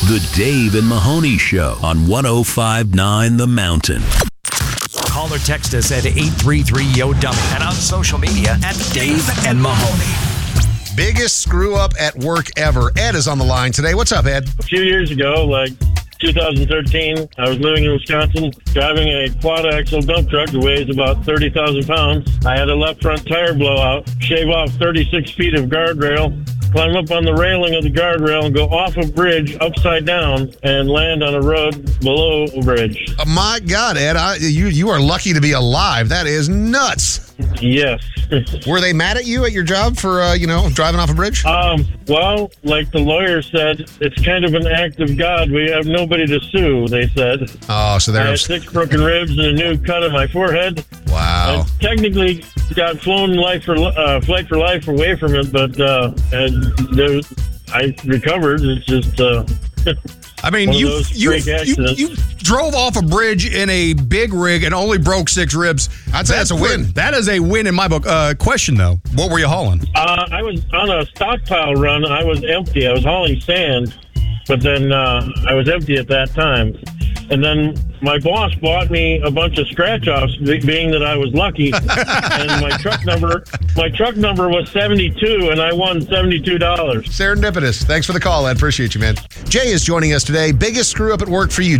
The Dave and Mahoney Show on 105.9 The Mountain. Call or text us at 833-YO-DUMMY and on social media at Dave and Mahoney. Biggest screw up at work ever. Ed is on the line today. What's up, Ed? A few years ago, like 2013, I was living in Wisconsin, driving a quad-axle dump truck that weighs about 30,000 pounds. I had a left front tire blowout, shave off 36 feet of guardrail, climb up on the railing of the guardrail and go off a bridge upside down and land on a road below a bridge. Oh, my God, Ed, you are lucky to be alive. That is nuts. Yes. Were they mad at you at your job for, driving off a bridge? Well, like the lawyer said, it's kind of an act of God. We have nobody to sue, they said. Oh, so I had there's... 6 broken ribs and a new cut on my forehead. Wow. I technically got flown flight for life away from it, but I recovered. It's just... I mean, you drove off a bridge in a big rig and only broke 6 ribs. I'd say that's a win. That is a win in my book. Question, though. What were you hauling? I was on a stockpile run. I was empty. I was hauling sand, but then I was empty at that time. And then my boss bought me a bunch of scratch-offs, being that I was lucky. And my truck number was 72, and I won $72. Serendipitous. Thanks for the call, Ed. Appreciate you, man. Jay is joining us today. Biggest screw up at work for you,